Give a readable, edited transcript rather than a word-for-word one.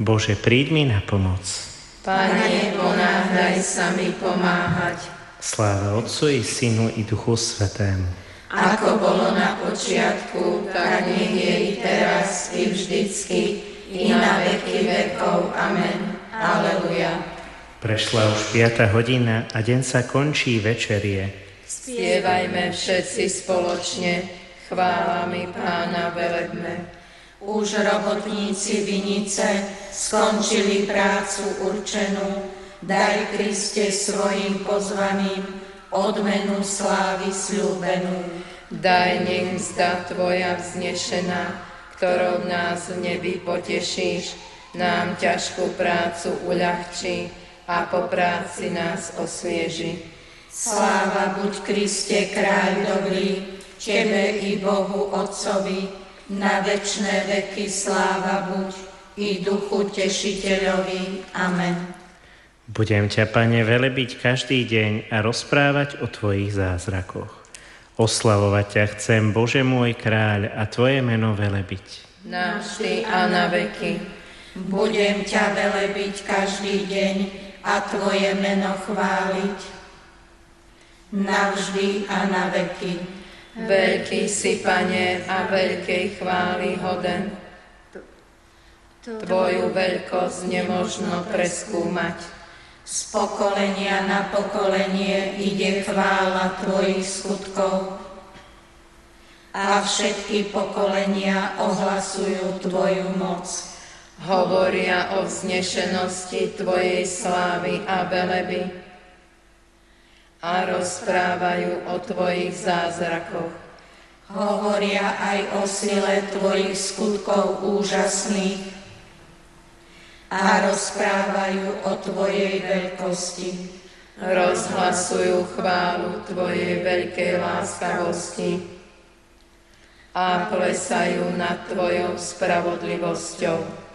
Bože, príď mi na pomoc. Pane, ponáhľaj sa mi pomáhať. Sláva Otcu i Synu i Duchu Svätému. Ako bolo na počiatku, tak nech je i teraz, i vždycky, i na veky vekov. Amen. Aleluja. Prešla už 5. hodina a deň sa končí večerie. Spievajme všetci spoločne, chválami Pána velebme. Už robotníci vinice skončili prácu určenú, daj Kriste svojim pozvaným odmenu slávy sľúbenú. Daj nech mzda Tvoja vznešená, ktorou nás v nebi potešíš, nám ťažkú prácu uľahčí a po práci nás osvieži. Sláva buď Kriste, kráľ dobrý, Tebe i Bohu Otcovi, na večné veky sláva buď i Duchu Tešiteľovi. Amen. Budem ťa, Pane, velebiť každý deň a rozprávať o Tvojich zázrakoch. Oslavovať ťa chcem, Bože môj kráľ, a Tvoje meno velebiť. Navždy a na veky. Budem ťa velebiť každý deň a Tvoje meno chváliť. Navždy a na veky. Veľký si, Pane, a veľkej chvály hoden. Tvoju veľkosť nemožno preskúmať. Z pokolenia na pokolenie ide chvála Tvojich skutkov a všetky pokolenia ohlasujú Tvoju moc. Hovoria o vznešenosti Tvojej slávy a veleby a rozprávajú o Tvojich zázrakoch. Hovoria aj o sile Tvojich skutkov úžasných a rozprávajú o Tvojej veľkosti. Rozhlasujú chválu Tvojej veľkej láskavosti a plesajú nad Tvojou spravodlivosťou.